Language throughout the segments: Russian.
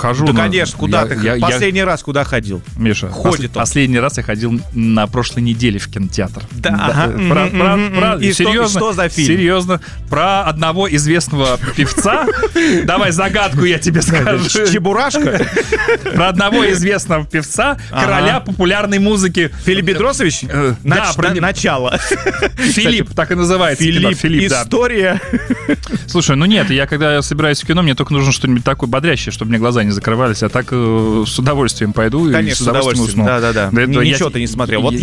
хожу. Да, конечно, куда ты? Последний раз куда ходил? Миша, последний раз я ходил на прошлой неделе в кинотеатр. Да. Правда? И что за фильм? Серьезно. Про одного известного певца. Давай загадку я тебе скажу. Чебурашка? Про одного известного певца, короля популярной музыки. Филипп Бедросович? Начало. Филипп, так и называется. Филипп, да. История. Слушай, нет, я когда собираюсь в кино, мне только нужно что-нибудь такое бодрящее, чтобы мне глаза не закрывались, а так с удовольствием пойду. Конечно, и с удовольствием усну. Да. Ничего ты не смотрел. Вот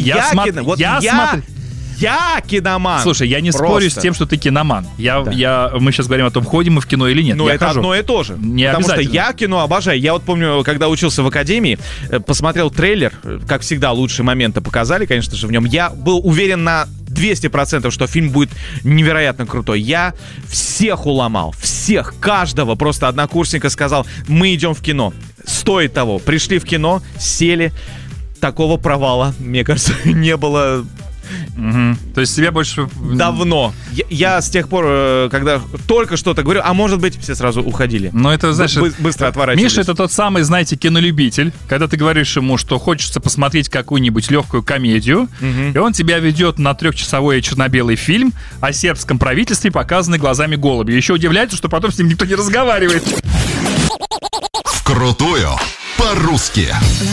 я киноман. Слушай, я не спорю с тем, что ты киноман. Мы сейчас говорим о том, ходим мы в кино или нет. Но это одно и то же. Потому что я кино обожаю. Я вот помню, когда учился в академии, посмотрел трейлер, как всегда, лучшие моменты показали, конечно же, в нем. Я был уверен на 200%, что фильм будет невероятно крутой. Я всех уломал, всех, каждого просто однокурсника сказал, мы идем в кино. Стоит того. Пришли в кино, сели. Такого провала, мне кажется, не было... То есть тебя больше... Давно. Я с тех пор, когда только что-то говорю, а может быть, все сразу уходили. Но это, знаешь... Быстро отворачивались. Миша — это тот самый, знаете, кинолюбитель, когда ты говоришь ему, что хочется посмотреть какую-нибудь легкую комедию, и он тебя ведет на 3-часовой черно-белый фильм о сербском правительстве, показанный глазами голубя. Еще удивляется, что потом с ним никто не разговаривает. Вкрутую по-русски.